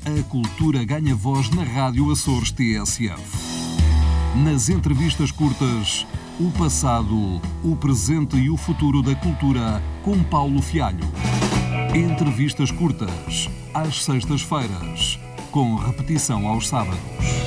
A cultura ganha voz na Rádio Açores TSF. Nas entrevistas curtas, o passado, o presente e o futuro da cultura com Paulo Fialho. Entrevistas curtas, às sextas-feiras, com repetição aos sábados.